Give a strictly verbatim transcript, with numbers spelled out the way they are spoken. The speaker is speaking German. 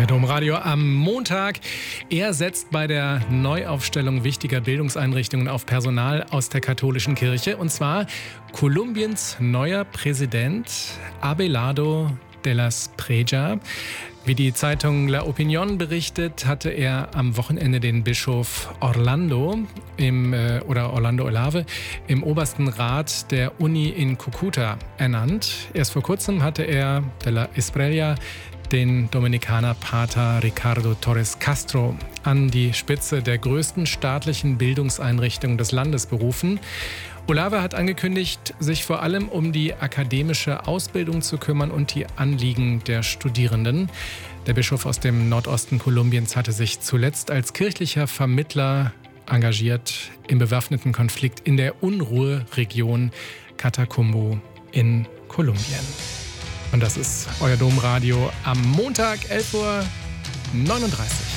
Euer Domradio am Montag. Er setzt bei der Neuaufstellung wichtiger Bildungseinrichtungen auf Personal aus der katholischen Kirche. Und zwar Kolumbiens neuer Präsident Abelardo de las Preja. Wie die Zeitung La Opinión berichtet, hatte er am Wochenende den Bischof Orlando im, äh, oder Orlando Olave im obersten Rat der Uni in Cúcuta ernannt. Erst vor kurzem hatte er de la Espriella den Dominikanerpater Ricardo Torres Castro an die Spitze der größten staatlichen Bildungseinrichtung des Landes berufen. Olave hat angekündigt, sich vor allem um die akademische Ausbildung zu kümmern und die Anliegen der Studierenden. Der Bischof aus dem Nordosten Kolumbiens hatte sich zuletzt als kirchlicher Vermittler engagiert im bewaffneten Konflikt in der Unruheregion Catatumbo in Kolumbien. Und das ist euer Domradio am Montag, elf Uhr neununddreißig.